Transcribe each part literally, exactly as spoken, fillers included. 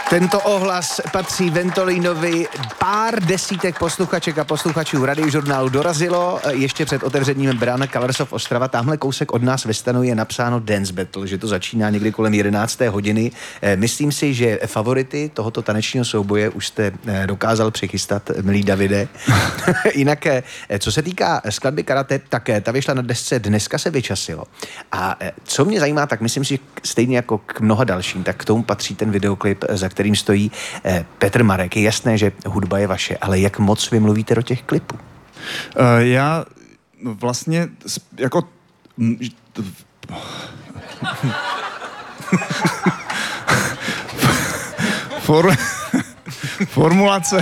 Tento ohlas patří Ventolínovi. Pár desítek posluchaček a posluchačů Radiožurnálu dorazilo ještě před otevřením bran Colors of Ostrava. Tamhle kousek od nás ve stanu je napsáno Dance Battle, že to začíná někdy kolem jedenácté hodiny. Myslím si, že favority tohoto tanečního souboje už jste dokázal přichystat, milý Davide. Jinak, co se týká skladby Karate, tak ta vyšla na desce Dneska se vyčasilo. A co mě zajímá, tak myslím si, že stejně jako k mnoha dalším, tak k tomu patří ten videoklip, za kterým stojí eh, Petr Marek. Je jasné, že hudba je vaše, ale jak moc vy mluvíte do těch klipů? Uh, já vlastně jako For, formulace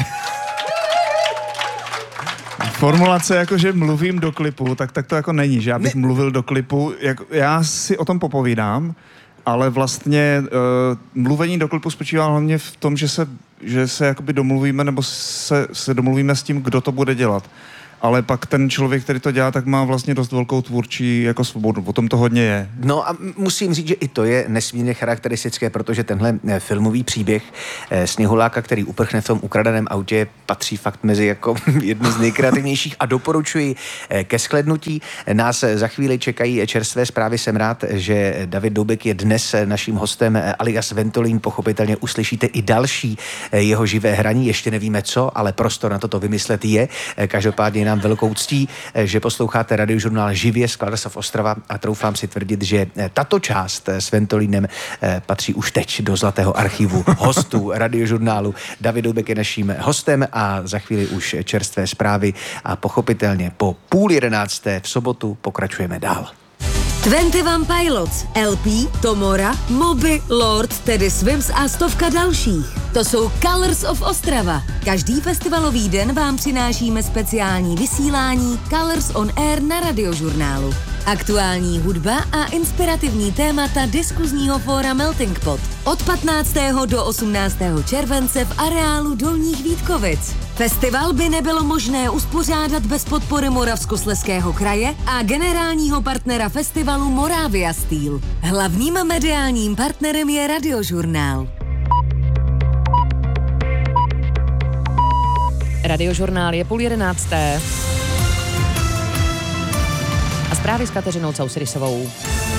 Formulace jako, že mluvím do klipu, tak, tak to jako není, že já bych mluvil do klipu. Jak, já si o tom popovídám, ale vlastně uh, mluvení do klipu spočívá hlavně v tom, že se, že se jakoby domluvíme nebo se, se domluvíme s tím, kdo to bude dělat. Ale pak ten člověk, který to dělá, tak má vlastně dost velkou tvůrčí jako svobodu. O tom to hodně je. No a musím říct, že i to je nesmírně charakteristické, protože tenhle filmový příběh Sněhuláka, který uprchne v tom ukradeném autě, patří fakt mezi jako jednu z nejkreativnějších a doporučuji ke shlédnutí. Nás za chvíli čekají čerstvé zprávy. Jsem rád, že David Doubek je dnes naším hostem alias Ventolín. Pochopitelně uslyšíte i další jeho živé hraní. Ještě nevíme co, ale prostor na toto vymyslet je. Každopádně nám velkou ctí, že posloucháte Radiožurnál živě z Colors of Ostrava a troufám si tvrdit, že tato část s Ventolínem patří už teď do zlatého archivu hostů Radiožurnálu. David Doubek je naším hostem a za chvíli už čerstvé zprávy a pochopitelně po půl jedenácté v sobotu pokračujeme dál. dvacet jedna Pilots, L P, Tomora, Moby, Lord, Teddy Swims a stovka dalších. To jsou Colors of Ostrava. Každý festivalový den vám přinášíme speciální vysílání Colors on Air na Radiožurnálu. Aktuální hudba a inspirativní témata diskuzního fóra Melting Pot. Od patnáctého do osmnáctého července v areálu Dolních Vítkovic. Festival by nebylo možné uspořádat bez podpory Moravskoslezského kraje a generálního partnera festivalu Moravia Steel. Hlavním mediálním partnerem je Radiožurnál. Radiožurnál je půl jedenácté. A zprávy s Kateřinou Causrysovou.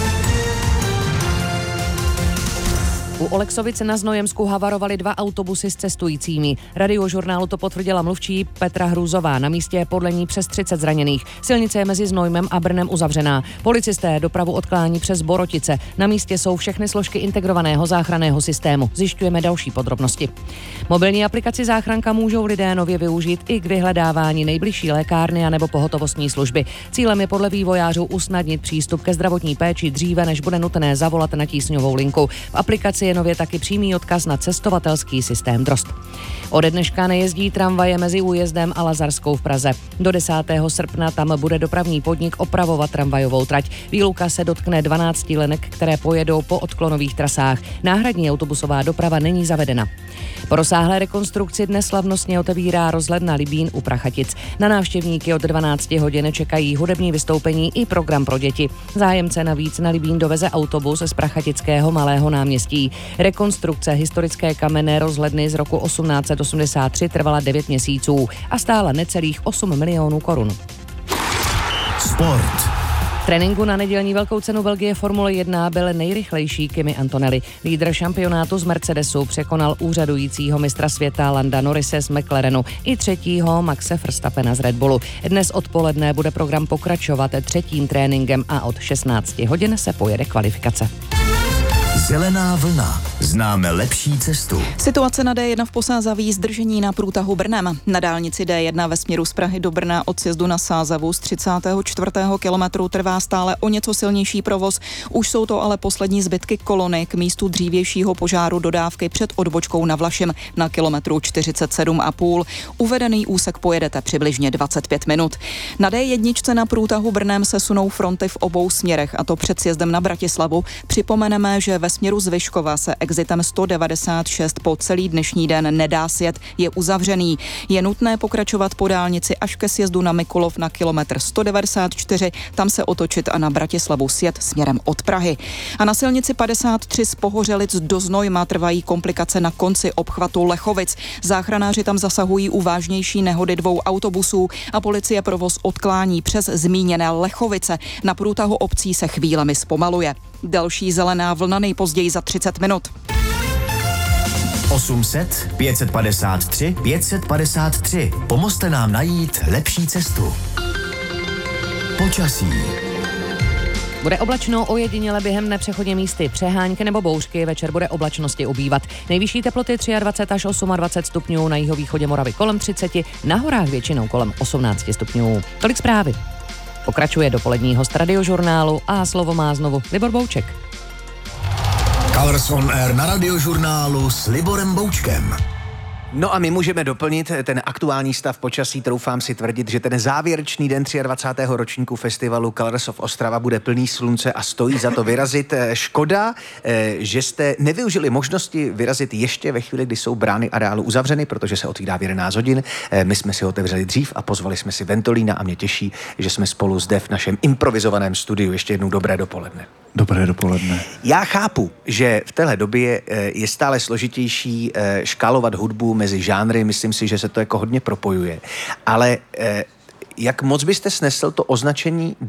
U Oleksovic na Znojemsku havarovaly dva autobusy s cestujícími. Radiožurnálu to potvrdila mluvčí Petra Hrůzová. Na místě je podle ní přes třicet zraněných. Silnice je mezi Znojmem a Brnem uzavřená. Policisté dopravu odklání přes Borotice. Na místě jsou všechny složky integrovaného záchranného systému. Zjišťujeme další podrobnosti. Mobilní aplikaci Záchranka můžou lidé nově využít i k vyhledávání nejbližší lékárny a nebo pohotovostní služby. Cílem je podle vývojářů usnadnit přístup ke zdravotní péči dříve, než bude nutné zavolat na tísňovou linku. V aplikaci je nově taky přímý odkaz na cestovatelský systém Drozd. Ode dneška nejezdí tramvaje mezi Újezdem a Lazarskou v Praze. Do desátého srpna tam bude dopravní podnik opravovat tramvajovou trať. Výluka se dotkne dvanácti linek, které pojedou po odklonových trasách. Náhradní autobusová doprava není zavedena. Po rozsáhlé rekonstrukci dnes slavnostně otevírá rozhled na Libín u Prachatic. Na návštěvníky od dvanácti hodin čekají hudební vystoupení i program pro děti. Zájemce navíc na Libín doveze autobus z Prachatického Malého náměstí. Rekonstrukce historické kamenné rozhledny z roku osmnáct set osmdesát tři trvala devět měsíců a stála necelých osm milionů korun. Sport. V tréninku na nedělní velkou cenu Belgie Formule jedna byl nejrychlejší Kimi Antonelli. Lídr šampionátu z Mercedesu překonal úřadujícího mistra světa Landa Norrise z McLarenu i třetího Maxe Verstappena z Red Bullu. Dnes odpoledne bude program pokračovat třetím tréninkem a od šestnácti hodin se pojede kvalifikace. Zelená vlna. Známe lepší cestu. Situace na D jedna v Posázaví, zdržení na průtahu Brnem. Na dálnici D jedna ve směru z Prahy do Brna od sjezdu na Sázavu z třicátého čtvrtého kilometru trvá stále o něco silnější provoz. Už jsou to ale poslední zbytky kolony k místu dřívějšího požáru dodávky před odbočkou na Vlašim na kilometru čtyřicet sedm a půl. Uvedený úsek pojedete přibližně dvacet pět minut. Na D jedna na průtahu Brnem se sunou fronty v obou směrech, a to před sjezdem na Bratislavu. Připomeneme, že ve směru z Vyškova se exitem sto devadesát šest po celý dnešní den nedá sjet, je uzavřený. Je nutné pokračovat po dálnici až ke sjezdu na Mikulov na kilometr sto devadesát čtyři, tam se otočit a na Bratislavu sjet směrem od Prahy. A na silnici padesát tři z Pohořelic do Znojma trvají komplikace na konci obchvatu Lechovic. Záchranáři tam zasahují u vážnější nehody dvou autobusů a policie provoz odklání přes zmíněné Lechovice. Na průtahu obcí se chvílemi zpomaluje. Další zelená vlna nejpozději za třicet minut. osm set, pět set padesát tři, pět set padesát tři. Pomozte nám najít lepší cestu. Počasí. Bude oblačno, ojediněle během nepřechodně místy přehánky nebo bouřky, večer bude oblačnosti ubývat. Nejvyšší teploty dvacet tři až dvacet osm stupňů, na jihovýchodě Moravy kolem třicet, na horách většinou kolem osmnáct stupňů. Tolik zprávy. Pokračuje dopolední host Radiožurnálu a slovo má znovu Libor Bouček. Colors on Air na Radiožurnálu s Liborem Boučkem. No a my můžeme doplnit ten aktuální stav počasí, troufám si tvrdit, že ten závěrečný den dvacátého třetího ročníku festivalu Colors of Ostrava bude plný slunce a stojí za to vyrazit. Škoda, že jste nevyužili možnosti vyrazit ještě ve chvíli, kdy jsou brány areálu uzavřeny, protože se otvírá v jedenáct hodin. My jsme si otevřeli dřív a pozvali jsme si Ventolína a mě těší, že jsme spolu zde v našem improvizovaném studiu. Ještě jednou dobré dopoledne. Dobré dopoledne. Já chápu, že v téhle době je stále složitější škálovat hudbu mezi žánry, myslím si, že se to jako hodně propojuje. Ale jak moc byste snesl to označení